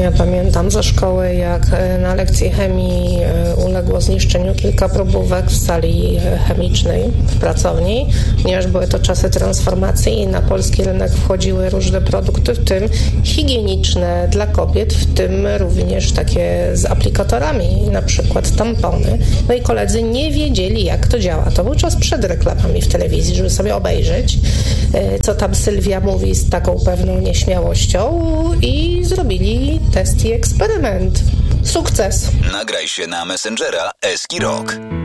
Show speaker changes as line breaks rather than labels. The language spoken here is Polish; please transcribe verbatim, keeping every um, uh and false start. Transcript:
Ja pamiętam ze szkoły, jak na lekcji chemii uległo zniszczeniu kilka probówek w sali chemicznej w pracowni, ponieważ były to czasy transformacji i na polski rynek wchodziły różne produkty, w tym higieniczne dla kobiet, w tym również takie z aplikatorami, na przykład tampony. No i koledzy nie wiedzieli, jak to działa. To był czas przed reklamami w telewizji, żeby sobie obejrzeć, co tam Sylwia mówi z taką pewną nieśmiałością, i zrobili test i eksperyment. Sukces!
Nagraj się na Messengera Eski Rock.